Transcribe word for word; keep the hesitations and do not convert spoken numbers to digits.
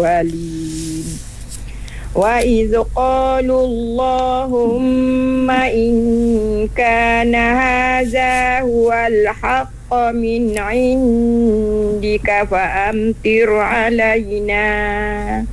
الأولين وإذ قالوا اللهم إن كان هذا هو الحق من عندك فأمطر علينا